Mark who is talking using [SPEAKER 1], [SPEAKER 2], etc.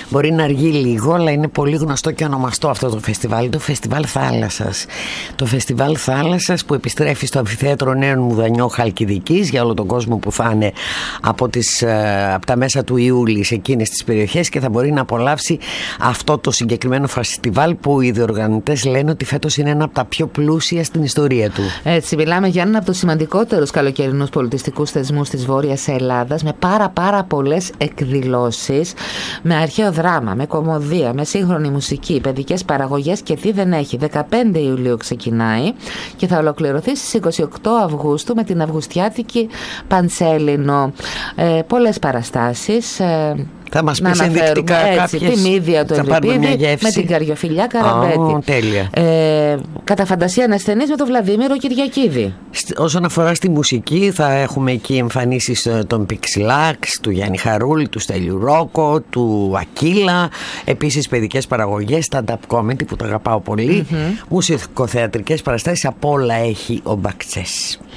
[SPEAKER 1] Μπορεί να αργεί λίγο, αλλά είναι πολύ γνωστό και ονομαστό αυτό το φεστιβάλ, το Φεστιβάλ Θάλασσας. Το Φεστιβάλ Θάλασσας που επιστρέφει στο Αμφιθέατρο Νέων Μουδανιό Χαλκιδικής για όλο τον κόσμο που θα είναι από τα μέσα του Ιούλη σε εκείνες τις περιοχές και θα μπορεί να απολαύσει αυτό το συγκεκριμένο φεστιβάλ που οι διοργανωτές λένε ότι φέτος είναι ένα από τα πιο πλούσια στην ιστορία του.
[SPEAKER 2] Έτσι, μιλάμε για έναν από τους σημαντικότερους καλοκαιρινούς πολιτιστικούς θεσμούς της Βόρειας Ελλάδας, με πάρα πολλές εκδηλώσεις, με αρχαίο δράμα, με κωμωδία, με σύγχρονη μουσική, παιδικές παραγωγές και τι δεν έχει. 15 Ιουλίου ξεκινάει και θα ολοκληρωθεί στις 28 Αυγούστου με την Αυγουστιάτικη Πανσέλινο. Πολλές παραστάσεις.
[SPEAKER 1] Θα μας πεις ενδεικτικά κάποιες.
[SPEAKER 2] Τη Μύδια του Ευρυπίδη με την Καριοφιλιά Καραμπέτη.
[SPEAKER 1] Τέλεια.
[SPEAKER 2] Κατά φαντασία ανασθενής με τον Βλαδίμηρο Κυριακίδη.
[SPEAKER 1] Όσον αφορά στη μουσική, θα έχουμε εκεί εμφανίσεις των Πιξιλάξ, του Γιάννη Χαρούλη, του Στέλιου Ρόκο, του Ακύλα. Επίσης παιδικές παραγωγές, stand-up comedy που το αγαπάω πολύ. Μουσικοθεατρικές παραστάσεις, απ' όλα έχει ο Μπακτσές.